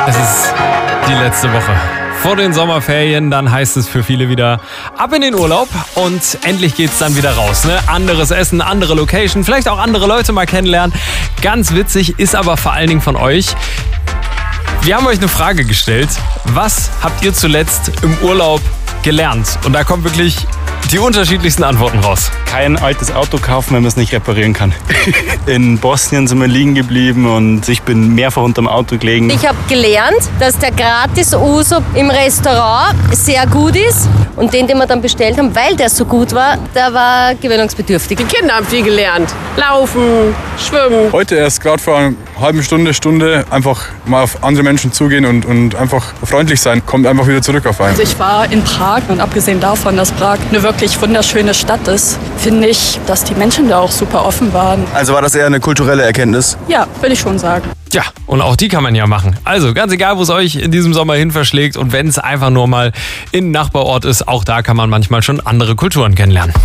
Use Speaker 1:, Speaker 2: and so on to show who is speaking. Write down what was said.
Speaker 1: Es ist die letzte Woche vor den Sommerferien, dann heißt es für viele wieder ab in den Urlaub und endlich geht's dann wieder raus. Ne? Anderes Essen, andere Location, vielleicht auch andere Leute mal kennenlernen. Ganz witzig ist aber vor allen Dingen von euch. Wir haben euch eine Frage gestellt. Was habt ihr zuletzt im Urlaub gelernt? Und da kommen wirklich die unterschiedlichsten Antworten raus.
Speaker 2: Kein altes Auto kaufen, wenn man es nicht reparieren kann. In Bosnien sind wir liegen geblieben und ich bin mehrfach unterm Auto gelegen.
Speaker 3: Ich habe gelernt, dass der Gratis-Uso im Restaurant sehr gut ist. Und den wir dann bestellt haben, weil der so gut war, der war gewöhnungsbedürftig.
Speaker 4: Die Kinder haben viel gelernt. Laufen, schwimmen.
Speaker 5: Heute erst gerade vor einer halben Stunde einfach mal auf andere Menschen zugehen und einfach freundlich sein, kommt einfach wieder zurück auf einen.
Speaker 6: Also ich war in Prag und abgesehen davon, dass Prag eine wirklich wunderschöne Stadt ist, finde ich, dass die Menschen da auch super offen waren.
Speaker 7: Also war das eher eine kulturelle Erkenntnis?
Speaker 6: Ja, würde ich schon sagen.
Speaker 1: Ja, und auch die kann man ja machen. Also ganz egal, wo es euch in diesem Sommer hin verschlägt und wenn es einfach nur mal in Nachbarort ist, auch da kann man manchmal schon andere Kulturen kennenlernen.